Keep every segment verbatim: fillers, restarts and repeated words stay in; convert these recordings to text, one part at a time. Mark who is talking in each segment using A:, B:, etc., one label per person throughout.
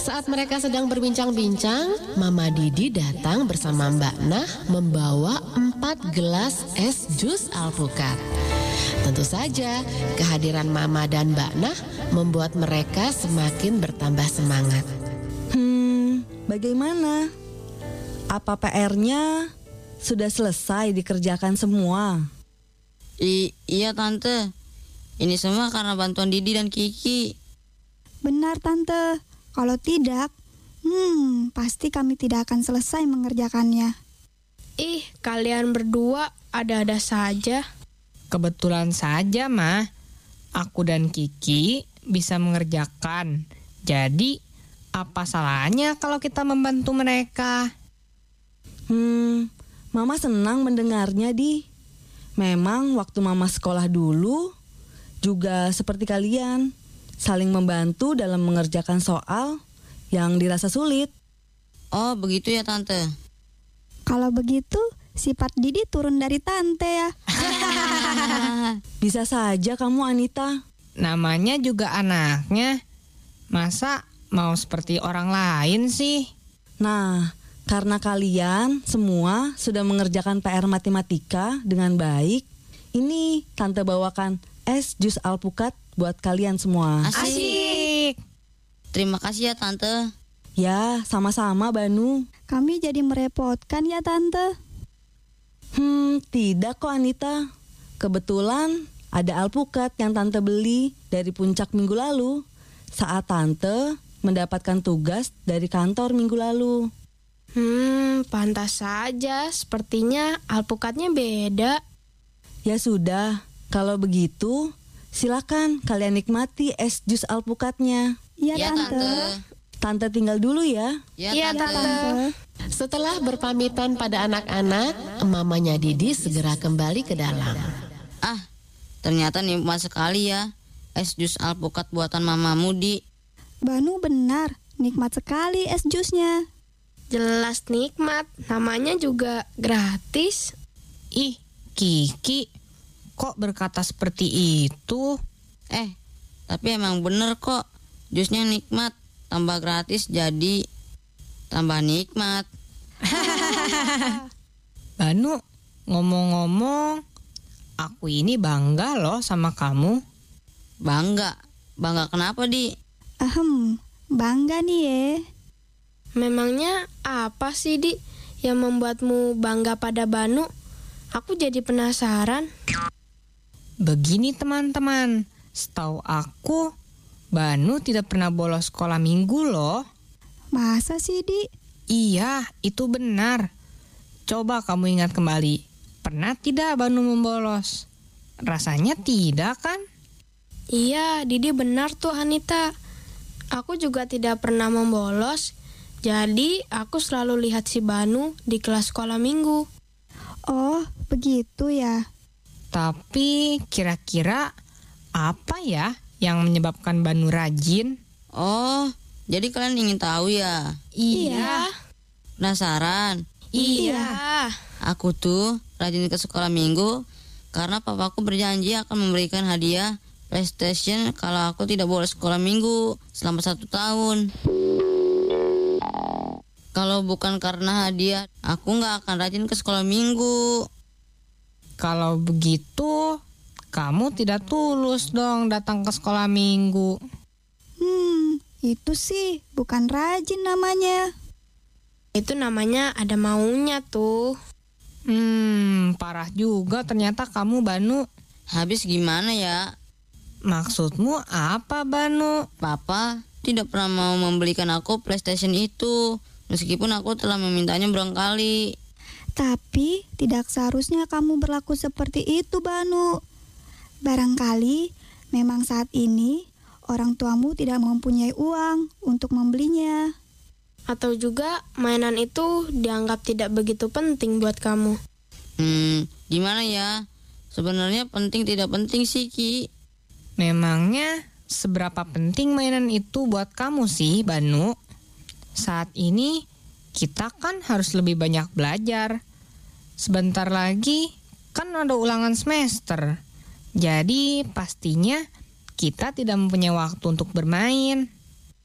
A: Saat mereka sedang berbincang-bincang, Mama Didi datang bersama Mbak Nah membawa empat gelas es jus alpukat. Tentu saja, kehadiran Mama dan Mbak Nah membuat mereka semakin bertambah semangat.
B: Hmm, bagaimana? Apa P R-nya sudah selesai dikerjakan semua?
C: I- iya Tante, ini semua karena bantuan Didi dan Kiki.
D: Benar Tante, kalau tidak, hmm, pasti kami tidak akan selesai mengerjakannya.
E: Ih, kalian berdua ada-ada saja.
F: Kebetulan saja, Ma. Aku dan Kiki bisa mengerjakan. Jadi, apa salahnya kalau kita membantu mereka?
B: Hmm, Mama senang mendengarnya, Di. Memang waktu Mama sekolah dulu juga seperti kalian, saling membantu dalam mengerjakan soal yang dirasa sulit.
C: Oh, begitu ya Tante.
D: Kalau begitu, sifat Didi turun dari Tante ya.
B: Bisa saja kamu, Anita.
F: Namanya juga anaknya. Masa mau seperti orang lain sih?
B: Nah, karena kalian semua sudah mengerjakan P R matematika dengan baik, ini Tante bawakan es jus alpukat buat kalian semua.
C: Asik. Terima kasih ya Tante.
B: Ya, sama-sama Banu.
D: Kami jadi merepotkan ya Tante.
B: Hmm, tidak kok Anita. Kebetulan ada alpukat yang Tante beli dari puncak minggu lalu saat Tante mendapatkan tugas dari kantor minggu lalu.
E: Hmm, pantas saja. Sepertinya alpukatnya beda.
B: Ya sudah, kalau begitu silakan kalian nikmati es jus alpukatnya.
D: Iya
C: Ya
D: Tante.
C: Tante.
B: Tante tinggal dulu ya.
C: Ya
E: Iya,
C: Tante.
E: Tante.
A: Setelah berpamitan pada anak-anak, mamanya Didi segera kembali ke dalam.
C: Ah, ternyata nikmat sekali ya es jus alpukat buatan Mamamu, Di.
D: Banu benar, nikmat sekali es jusnya.
E: Jelas nikmat. Namanya juga gratis.
F: Ih, Kiki, kok berkata seperti itu?
C: Eh, tapi emang bener kok. Jusnya nikmat, tambah gratis jadi tambah nikmat.
F: Banu, ngomong-ngomong, aku ini bangga loh sama kamu.
C: Bangga? Bangga kenapa, Di?
D: Ahem, bangga nih ya.
E: Memangnya apa sih, Di, yang membuatmu bangga pada Banu? Aku jadi penasaran.
F: Begini teman-teman, setahu aku, Banu tidak pernah bolos sekolah minggu loh.
D: Masa sih Di?
F: Iya, itu benar. Coba kamu ingat kembali, pernah tidak Banu membolos? Rasanya tidak kan?
E: Iya, Didi benar tuh Anita. Aku juga tidak pernah membolos. Jadi aku selalu lihat si Banu di kelas sekolah minggu.
D: Oh, begitu ya.
F: Tapi kira-kira apa ya yang menyebabkan Banu rajin?
C: Oh, jadi kalian ingin tahu ya?
E: Iya.
C: Penasaran?
E: Iya.
C: Aku tuh rajin ke sekolah minggu karena papaku berjanji akan memberikan hadiah PlayStation kalau aku tidak bolos sekolah minggu selama satu tahun. Kalau bukan karena hadiah, aku nggak akan rajin ke sekolah minggu.
F: Kalau begitu, kamu tidak tulus dong datang ke sekolah minggu.
D: Hmm, itu sih bukan rajin namanya.
E: Itu namanya ada maunya tuh.
F: Hmm, parah juga ternyata kamu, Banu.
C: Habis gimana ya?
F: Maksudmu apa, Banu?
C: Papa tidak pernah mau membelikan aku PlayStation itu, meskipun aku telah memintanya berkali.
D: Tapi tidak seharusnya kamu berlaku seperti itu, Banu. Barangkali memang saat ini orang tuamu tidak mempunyai uang untuk membelinya.
E: Atau juga mainan itu dianggap tidak begitu penting buat kamu.
C: Hmm, gimana ya? Sebenarnya penting tidak penting sih, Ki.
F: Memangnya seberapa penting mainan itu buat kamu sih, Banu? Saat ini kita kan harus lebih banyak belajar. Sebentar lagi kan ada ulangan semester. Jadi pastinya kita tidak mempunyai waktu untuk bermain.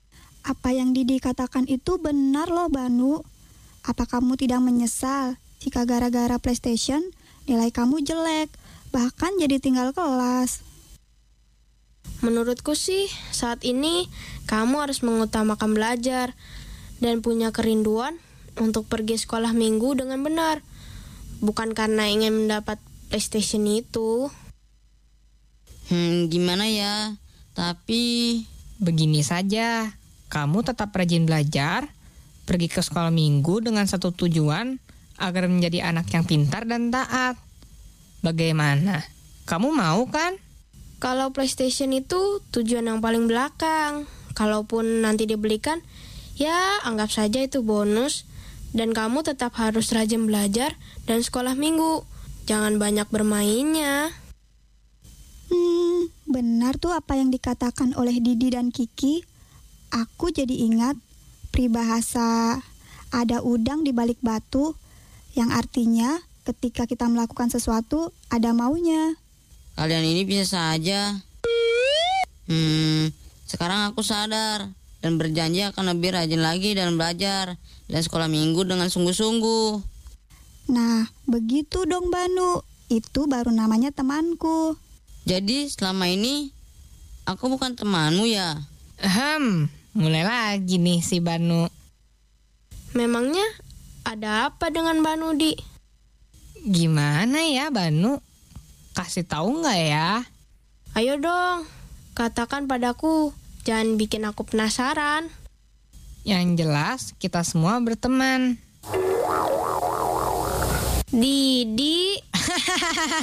D: apa yang Didi katakan itu benar loh Banu. Apa kamu tidak menyesal jika gara-gara PlayStation nilai kamu jelek, bahkan jadi tinggal kelas?
E: Menurutku sih, saat ini kamu harus mengutamakan belajar dan punya kerinduan untuk pergi sekolah minggu dengan benar. Bukan karena ingin mendapat PlayStation itu.
C: Hmm, gimana ya? Tapi
F: Begini saja, kamu tetap rajin belajar, pergi ke sekolah minggu dengan satu tujuan agar menjadi anak yang pintar dan taat. Bagaimana? Kamu mau kan?
E: Kalau PlayStation itu tujuan yang paling belakang. Kalaupun nanti dibelikan, ya anggap saja itu bonus. Dan kamu tetap harus rajin belajar dan sekolah minggu. Jangan banyak bermainnya.
D: Hmm, benar tuh apa yang dikatakan oleh Didi dan Kiki. Aku jadi ingat peribahasa ada udang di balik batu, yang artinya ketika kita melakukan sesuatu ada maunya.
C: kalian ini bisa saja. Hmm, sekarang aku sadar dan berjanji akan lebih rajin lagi dalam belajar dan sekolah minggu dengan sungguh-sungguh.
D: Nah, begitu dong Banu. Itu baru namanya temanku.
C: Jadi selama ini aku bukan temanmu ya?
F: Ahem, mulai lagi nih si Banu.
E: Memangnya ada apa dengan Banu, Di?
F: Gimana ya Banu? Kasih tahu nggak ya?
E: Ayo dong, katakan padaku. Jangan bikin aku penasaran.
F: Yang jelas kita semua berteman.
E: Didi.